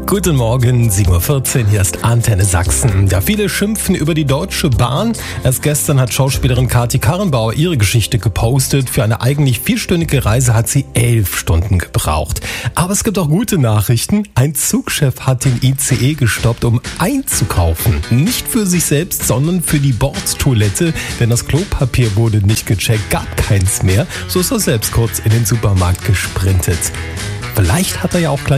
Guten Morgen, 7.14 Uhr, hier ist Antenne Sachsen. Ja, viele schimpfen über die Deutsche Bahn. Erst gestern hat Schauspielerin Kati Karrenbauer ihre Geschichte gepostet. Für eine eigentlich 4-stündige Reise hat sie 11 Stunden gebraucht. Aber es gibt auch gute Nachrichten. Ein Zugchef hat den ICE gestoppt, um einzukaufen. Nicht für sich selbst, sondern für die Bordtoilette. Denn das Klopapier wurde nicht gecheckt, gab keins mehr. So ist er selbst kurz in den Supermarkt gesprintet. Vielleicht hat er ja auch gleich